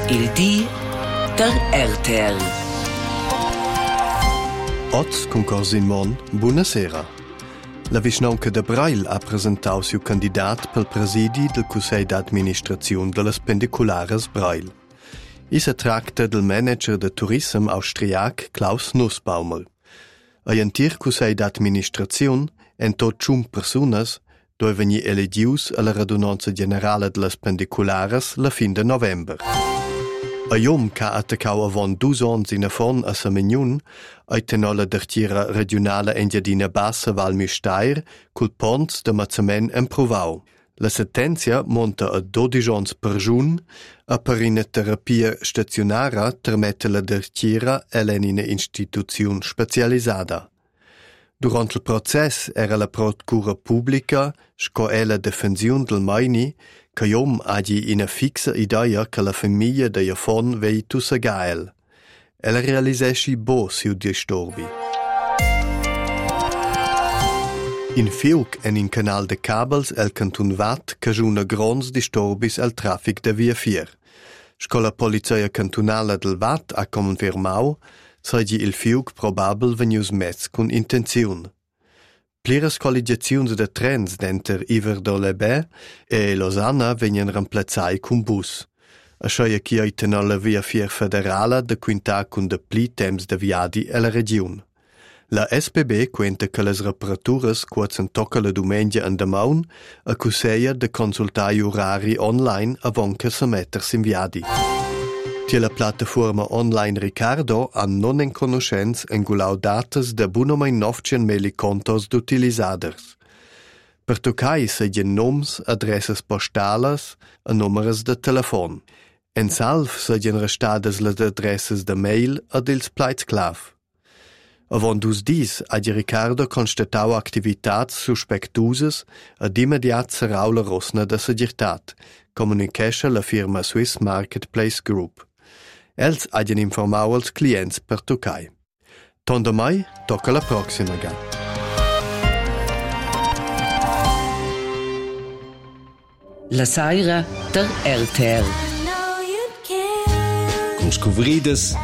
Il di der RTL. Oz con Corsin Mon, buonasera. La Vischnaunca de Breil ha presentau siu candidat pel presidi del Cussei d'Administraziun de las Pendiculares Breil. Se tracta del manager de turism austriac Klaus Nussbaumer. Ai antir Cussei d'Administraziun en tot 5 personas doi vegni elegius alla radunanza generala de las Pendiculares la fin de november. A iom ca attacau avon 2 ans in affon a Samignun, ai tenola d'artiera regionala Engiadina Bassa Val Müstair, cul ponts de Mazzament emprovau. La sentenzia monta a 12 ans per giun, a per ina terapia stacionara termette la d'artiera elen ina instituziun specialisada. Durant il process era la procura pubblica sco e la defensiun del Maini che iom hagi ina fixa idea che la famiglia de Jafon vei tussa gael. Ella realisesci bo siu disturbi. In Fiuc en in canal de cabels el cantun Vat cagiuna grons disturbis al traffic de via 4. Sco la polizia cantunala del Vat ha confermau seigi il Fiuc probabel venius mezz cun intenziun. Pliras colligaziuns de trens denter Iver d'Olebè e Lausanna venien remplazai cun bus. Aschoia chi aitena la via 4 federala de quintar cun de pli temps de viadi e la regiun. La SBB quenta che las reparaturas quazan tocca la dumengia en damaun a cusseia de consultai orari online avon che se metters in viadi. Tie la plataforma online Ricardo han non en conoscenz engulau datas de bunomai 900.000 contos d'utilisaders. Per toccai segien noms, adresses postalas e numeres de telefon. En salv segien restadas las adresses de mail ad ils plaids clav. Avon dus dis hagi Ricardo constatau activitats suspectusas ad immediat serrau la rosna da segirtat, comunicescha la firma Swiss Marketplace Group. Els hagien informau als clients per toccai. Tonda mai, tocca la proxima ga. La saira der RTL. Con scobridas